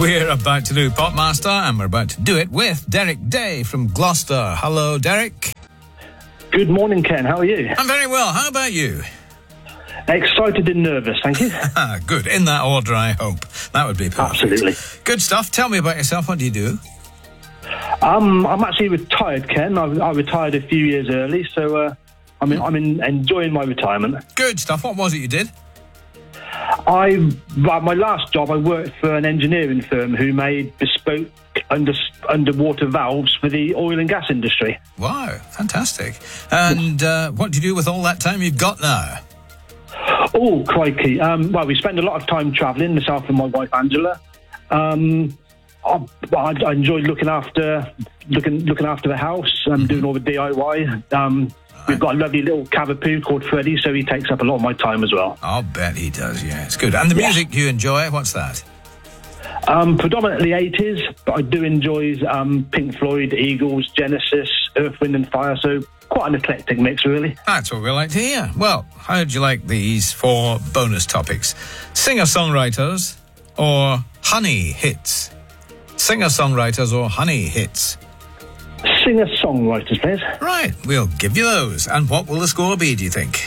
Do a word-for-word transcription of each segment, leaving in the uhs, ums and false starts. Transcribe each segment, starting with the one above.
We're about to do Popmaster, and we're about to do it with Derek Day from Gloucester. Hello, Derek. Good morning, Ken. How are you? I'm very well. How about you? Excited and nervous, thank you. Good. In that order, I hope. That would be perfect. Absolutely. Good stuff. Tell me about yourself. What do you do? Um, I'm actually retired, Ken. I, I retired a few years early, so uh, I'm, in, I'm in, enjoying my retirement. Good stuff. What was it you did? I, well, my last job, I worked for an engineering firm who made bespoke under, underwater valves for the oil and gas industry. Wow, fantastic. And uh, what do you do with all that time you've got now? Oh, crikey. Um, well, we spend a lot of time travelling, myself and my wife, Angela. Um, I, I enjoy looking after looking looking after the house and mm-hmm. doing all the D I Y. Um, we've got a lovely little cavapoo called Freddie, so he takes up a lot of my time as well. I'll bet he does, yeah. It's good. And the music yeah. you enjoy, what's that? Um, predominantly eighties, but I do enjoy um, Pink Floyd, Eagles, Genesis, Earth, Wind and Fire, so quite an eclectic mix, really. That's what we like to hear. Well, how'd you like these four bonus topics? Singer-songwriters or honey hits? Singer-songwriters or honey hits? Singer-songwriters, please. Right, we'll give you those. And what will the score be, do you think?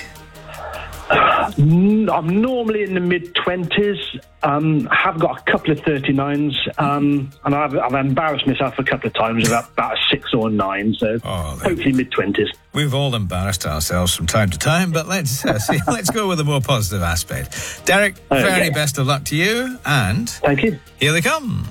I'm normally in the mid-twenties. Um, I have got a couple of thirty-nines, um, and I've, I've embarrassed myself a couple of times about, about a six or a nine, so oh, hopefully mid-twenties. We've all embarrassed ourselves from time to time, but let's uh, see, let's go with a more positive aspect. Derek, okay. Very best of luck to you, and thank you. Here they come.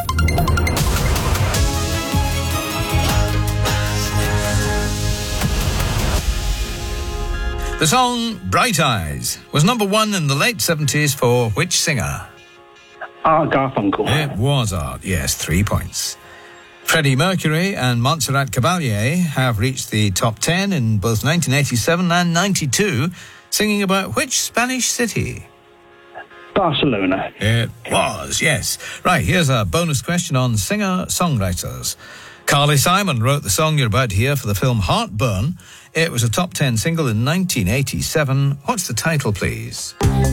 The song Bright Eyes was number one in the late seventies for which singer? Art Garfunkel. It was Art, yes, three points. Freddie Mercury and Montserrat Caballé have reached the top ten in both nineteen eighty-seven and ninety-two, singing about which Spanish city? Barcelona. It was, yes. Right, here's a bonus question on singer-songwriters. Carly Simon wrote the song you're about to hear for the film Heartburn. It was a top ten single in nineteen eighty-seven. What's the title, please?